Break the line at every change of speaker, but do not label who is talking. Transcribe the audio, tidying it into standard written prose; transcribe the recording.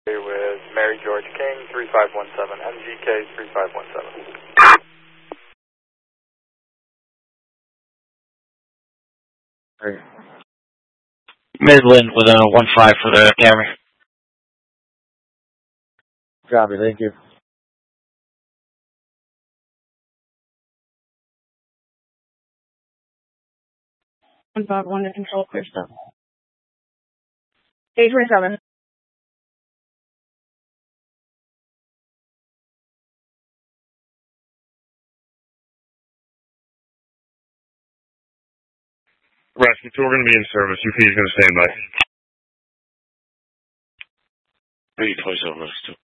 with Mary George King, 3517, MGK 3517.
Midland with a 1-5 for the Camry.
Copy, thank you.
151 to control, clear stuff. 827.
Rescue 2 are going to be in service. UP is going to stand by.
827, Rescue 2.